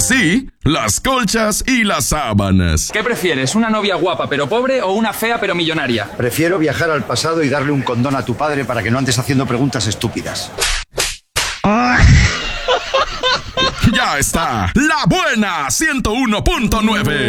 sí, las colchas y las sábanas. ¿Qué prefieres, una novia guapa pero pobre o una fea pero millonaria? Prefiero viajar al pasado y darle un condón a tu padre para que no andes haciendo preguntas estúpidas. Ya está, La Buena 101.9.